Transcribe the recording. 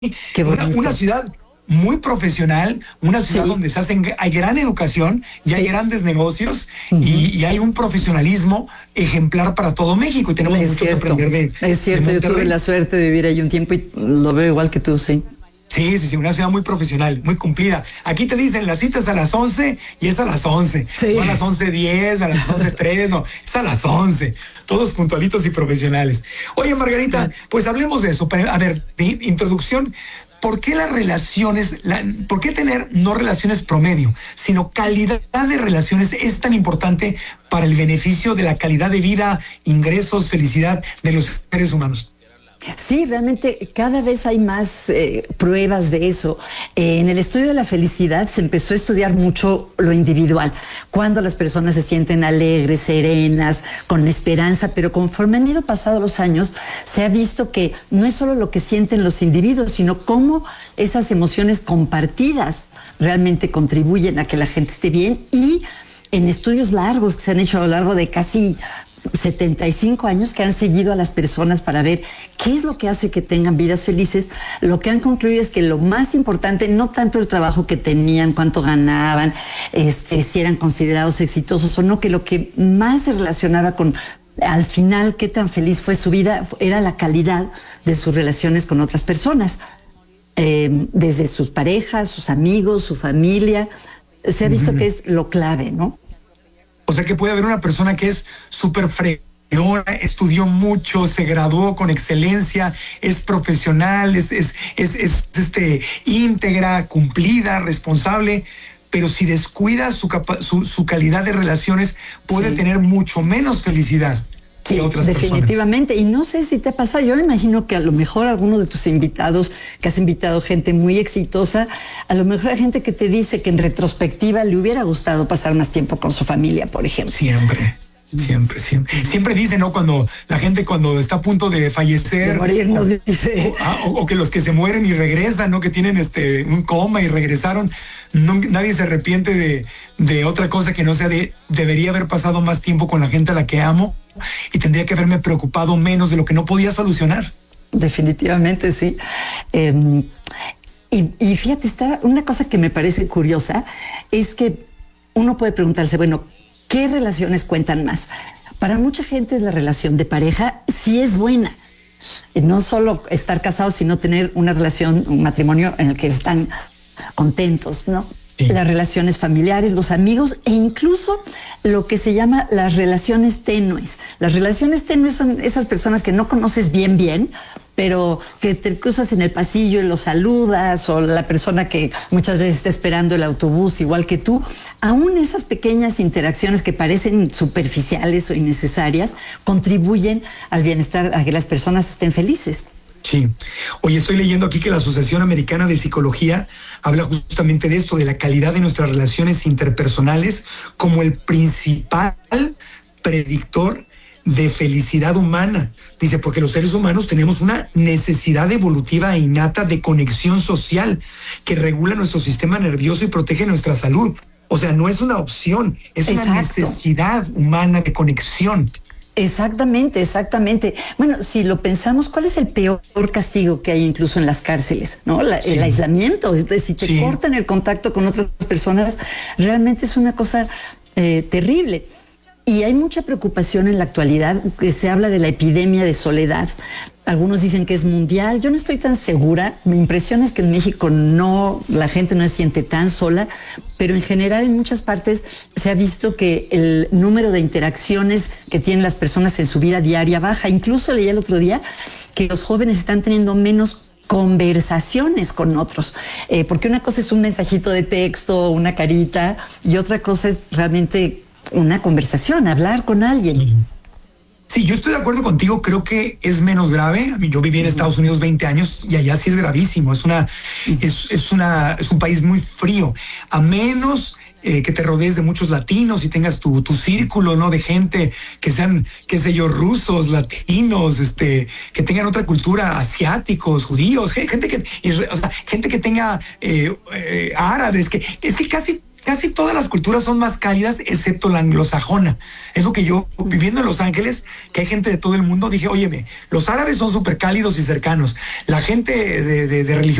Qué Una bonito. ciudad muy profesional, una ciudad Sí, donde hay gran educación y hay sí. grandes negocios Ujú. y hay un profesionalismo ejemplar para todo México y tenemos Es mucho que cierto, aprender es de cierto. Yo tuve Monterrey. la suerte de vivir ahí un tiempo y lo veo igual que tú, sí. Sí, sí, sí, una ciudad muy profesional, muy cumplida. Aquí te dicen la cita es a las 11 y es a las 11, Sí. no a las 11:10, a las 11:03, no, es a las 11. Todos puntualitos y profesionales. Oye, Margarita, pues hablemos de eso. A ver, de introducción. ¿Por qué las relaciones, por qué tener no relaciones promedio, sino calidad de relaciones es tan importante para el beneficio de la calidad de vida, ingresos, felicidad de los seres humanos? Sí, realmente cada vez hay más pruebas de eso. En el estudio de la felicidad se empezó a estudiar mucho lo individual, cuando las personas se sienten alegres, serenas, con esperanza, pero conforme han ido pasando los años, se ha visto que no es solo lo que sienten los individuos, sino cómo esas emociones compartidas realmente contribuyen a que la gente esté bien y en estudios largos que se han hecho a lo largo de casi 75 años que han seguido a las personas para ver qué es lo que hace que tengan vidas felices, lo que han concluido es que lo más importante, no tanto el trabajo que tenían, cuánto ganaban, si eran considerados exitosos o no, que lo que más se relacionaba con al final qué tan feliz fue su vida era la calidad de sus relaciones con otras personas, desde sus parejas, sus amigos, su familia. Se ha visto que es lo clave, ¿no? O sea que puede haber una persona que es súper fregona, estudió mucho, se graduó con excelencia, es profesional, es íntegra, cumplida, responsable, pero si descuida su calidad de relaciones, puede Sí. tener mucho menos felicidad que Sí, otras personas. definitivamente. Y no sé si te pasa, yo me imagino que a lo mejor alguno de tus invitados, que has invitado gente muy exitosa, a lo mejor hay gente que te dice que en retrospectiva le hubiera gustado pasar más tiempo con su familia, por ejemplo. Siempre. Siempre, siempre. Siempre dicen, ¿no? Cuando la gente cuando está a punto de De fallecer morir, no dice. o que los que se mueren y regresan, ¿no? Que tienen un coma y regresaron, nadie se arrepiente de otra cosa que no sea debería haber pasado más tiempo con la gente a la que amo y tendría que haberme preocupado menos de lo que no podía solucionar. Definitivamente, sí. Eh, y fíjate, una cosa que me parece curiosa es que uno puede preguntarse, bueno, ¿qué relaciones cuentan más? Para mucha gente es la relación de pareja, sí es buena. No solo estar casados, sino tener una relación, un matrimonio en el que están contentos, ¿no? Sí. Las relaciones familiares, los amigos e incluso lo que se llama las relaciones tenues. Las relaciones tenues son esas personas que no conoces bien, pero que te cruzas en el pasillo y lo saludas, o la persona que muchas veces está esperando el autobús igual que tú. Aún esas pequeñas interacciones que parecen superficiales o innecesarias contribuyen al bienestar, a que las personas estén felices. Sí. Oye, estoy leyendo aquí que la Asociación Americana de Psicología habla justamente de esto, de la calidad de nuestras relaciones interpersonales como el principal predictor de felicidad humana. Dice, porque los seres humanos tenemos una necesidad evolutiva e innata de conexión social que regula nuestro sistema nervioso y protege nuestra salud. O sea, no es una opción, es una Exacto. necesidad humana de conexión. Exactamente, exactamente. Bueno, si lo pensamos, ¿cuál es el peor castigo que hay incluso en las cárceles? ¿No? Sí. El aislamiento. Es decir, si te Sí. cortan el contacto con otras personas, realmente es una cosa terrible. Y hay mucha preocupación en la actualidad, que se habla de la epidemia de soledad. Algunos dicen que es mundial. Yo no estoy tan segura. Mi impresión es que en México la gente no se siente tan sola, pero en general en muchas partes se ha visto que el número de interacciones que tienen las personas en su vida diaria baja. Incluso leí el otro día que los jóvenes están teniendo menos conversaciones con otros, porque una cosa es un mensajito de texto, una carita, y otra cosa es realmente una conversación, hablar con alguien. Sí, yo estoy de acuerdo contigo, creo que es menos grave. A mí, yo viví en Estados Unidos 20 años y allá sí es gravísimo. Es un país muy frío. A menos que te rodees de muchos latinos y tengas tu círculo, ¿no? De gente que sean, qué sé yo, rusos, latinos, que tengan otra cultura, asiáticos, judíos, gente que tenga árabes, es que casi casi todas las culturas son más cálidas, excepto la anglosajona. Es lo que yo, viviendo en Los Ángeles, que hay gente de todo el mundo, dije, óyeme, los árabes son súper cálidos y cercanos. La gente de religión